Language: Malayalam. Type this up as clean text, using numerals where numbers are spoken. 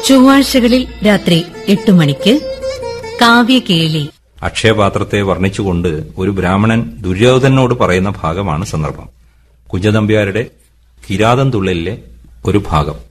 ചൊവ്വാഴ്ചകളിൽ രാത്രി 8 മണിക്ക് കാവ്യകേളി. അക്ഷയപാത്രത്തെ വർണ്ണിച്ചുകൊണ്ട് ഒരു ബ്രാഹ്മണൻ ദുര്യോധനോട് പറയുന്ന ഭാഗമാണ് സന്ദർഭം. കുഞ്ചനമ്പ്യാരുടെ കിരാതം തുള്ളലിലെ ഒരു ഭാഗം.